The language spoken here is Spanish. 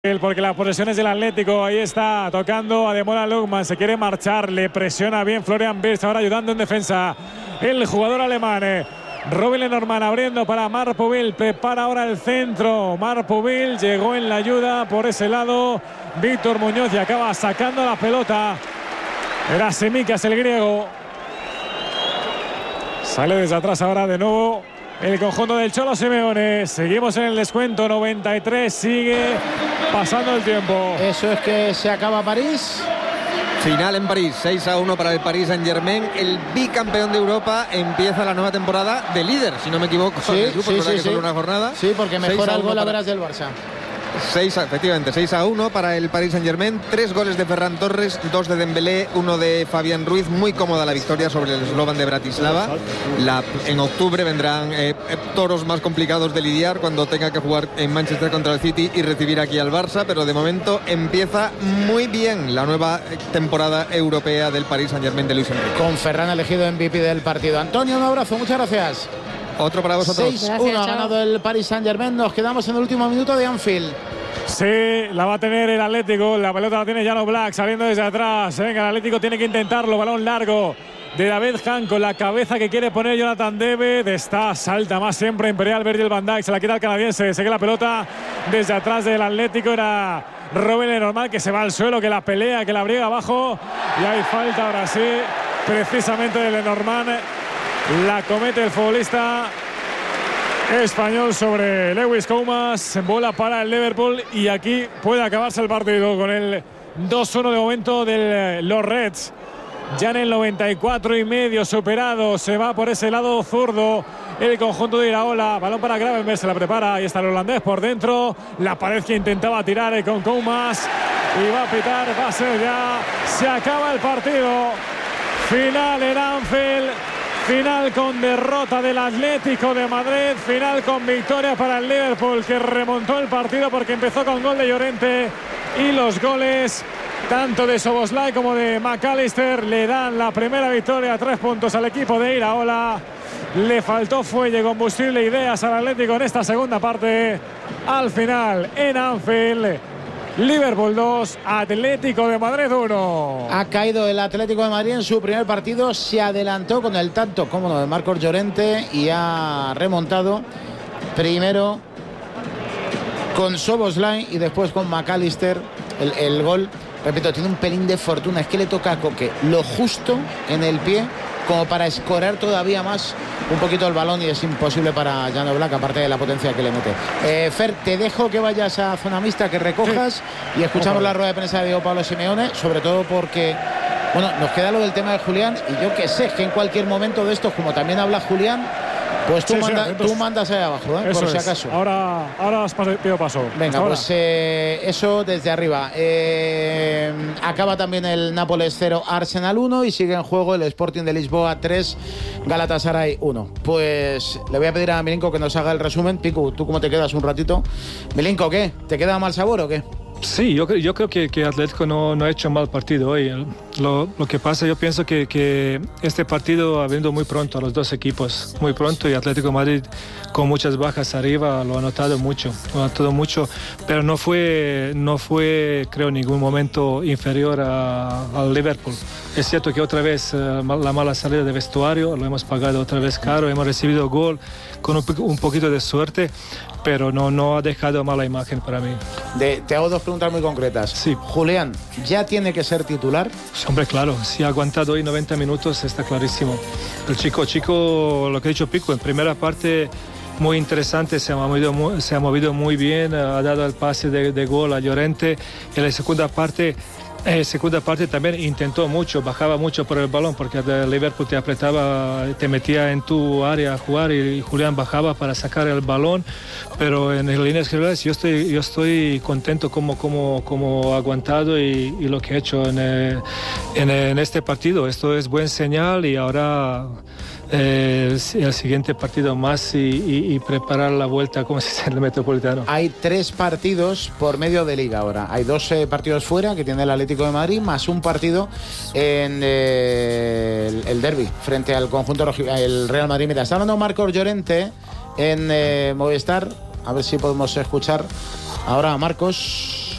Porque la posesión es del Atlético. Ahí está tocando a Ademola Lookman, se quiere marchar, le presiona bien Florian Wirtz, ahora ayudando en defensa el jugador alemán. Robin Lenormand abriendo para Marc Pubil, prepara ahora el centro. Marc Pubil llegó en la ayuda por ese lado Víctor Muñoz y acaba sacando la pelota. Era Semicas el griego. Sale desde atrás ahora de nuevo el conjunto del Cholo Simeone. Seguimos en el descuento, 93, sigue pasando el tiempo. Eso es que se acaba París. Final en París, 6-1 para el Paris Saint-Germain. El bicampeón de Europa empieza la nueva temporada de líder, si no me equivoco. Sí, solo una jornada. Sí, porque mejora el gol a veras del Barça. Efectivamente, 6-1 para el Paris Saint-Germain. 3 goles de Ferran Torres, 2 de Dembélé, 1 de Fabián Ruiz. Muy cómoda la victoria sobre el Slovan de Bratislava. En octubre vendrán toros más complicados de lidiar cuando tenga que jugar en Manchester contra el City y recibir aquí al Barça, pero de momento empieza muy bien la nueva temporada europea del Paris Saint-Germain de Luis Enrique. Con Ferran elegido MVP del partido. Antonio, un abrazo, muchas gracias. Otro para vosotros. 6-1 ha ganado el Paris Saint-Germain. Nos quedamos en el último minuto de Anfield. Sí, la va a tener el Atlético. La pelota la tiene Jan Oblak saliendo desde atrás. Venga, el Atlético tiene que intentarlo. Balón largo de David Hahn con la cabeza que quiere poner Jonathan David. Está, salta más siempre Imperial Virgil van Dijk. Se la quita el canadiense. Sigue la pelota desde atrás del Atlético. Era Robin Lenormand que se va al suelo, que la pelea, que la briega abajo. Y hay falta ahora sí, precisamente de Lenormand. La comete el futbolista español sobre Lewis Comas. Bola para el Liverpool y aquí puede acabarse el partido con el 2-1 de momento de los Reds. Ya en el 94,5 superado. Se va por ese lado zurdo el conjunto de Iraola. Balón para Gravenberch, se la prepara. Ahí está el holandés por dentro. La pared que intentaba tirar con Comas. Y va a pitar, va a ser ya. Se acaba el partido. Final en Anfield. Final con derrota del Atlético de Madrid. Final con victoria para el Liverpool, que remontó el partido porque empezó con gol de Llorente. Y los goles tanto de Szoboszlai como de McAllister le dan la primera victoria, 3 puntos al equipo de Iraola. Le faltó fuelle, combustible, ideas al Atlético en esta segunda parte. Al final en Anfield, Liverpool 2, Atlético de Madrid 1. Ha caído el Atlético de Madrid en su primer partido. Se adelantó con el tanto cómodo de Marcos Llorente y ha remontado primero con Szoboszlai y después con McAllister. El gol, repito, tiene un pelín de fortuna. Es que le toca a Coque lo justo en el pie como para escorar todavía más un poquito el balón y es imposible para Jan Oblak, aparte de la potencia que le mete. Fer, te dejo que vayas a zona mixta, que recojas y escuchamos la rueda de prensa de Diego Pablo Simeone, sobre todo porque, bueno, nos queda lo del tema de Julián y yo que sé que en cualquier momento de estos, como también habla Julián, pues tú, tú mandas ahí abajo, por si acaso. Ahora os pido paso. Venga, pues eso desde arriba. Acaba también el Nápoles 0, Arsenal 1 y sigue en juego el Sporting de Lisboa 3, Galatasaray 1. Pues le voy a pedir a Milinko que nos haga el resumen. Piku, ¿tú cómo te quedas un ratito? Milinko, ¿qué? ¿Te queda mal sabor o qué? Sí, yo creo que Atlético no ha hecho un mal partido hoy. Lo que pasa, yo pienso que este partido ha venido muy pronto a los dos equipos, muy pronto, y Atlético de Madrid con muchas bajas arriba lo ha notado mucho, pero no fue creo en ningún momento inferior al Liverpool. Es cierto que otra vez la mala salida de vestuario, lo hemos pagado otra vez caro, hemos recibido gol con un poquito de suerte, pero no ha dejado mala imagen para mí. Te hago dos preguntas muy concretas. Sí. Julián, ¿ya tiene que ser titular? Hombre, claro, si ha aguantado hoy 90 minutos está clarísimo. El chico, lo que ha dicho Pico, en primera parte muy interesante, se ha movido muy bien, ha dado el pase de gol a Llorente. En la segunda parte también intentó mucho, bajaba mucho por el balón porque el Liverpool te apretaba, te metía en tu área a jugar y Julián bajaba para sacar el balón, pero en líneas generales yo estoy contento como ha aguantado y lo que ha hecho en este partido. Esto es buen señal y ahora el siguiente partido más y preparar la vuelta como si sea el Metropolitano. Hay 3 partidos por medio de liga ahora. Hay 2 partidos fuera que tiene el Atlético de Madrid, más un partido en el derbi frente al conjunto el Real Madrid. Mira, está hablando Marcos Llorente en Movistar. A ver si podemos escuchar ahora a Marcos.